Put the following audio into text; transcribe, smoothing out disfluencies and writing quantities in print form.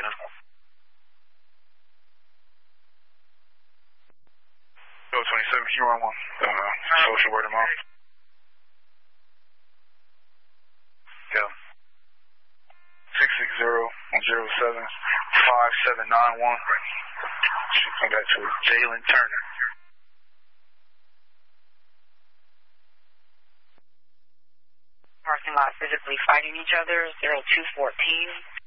Go 27, you on one. Social word of mouth. Yeah. 660-07-5791. Should come back to Jalen Turner. Parking lot physically fighting each other, 0214.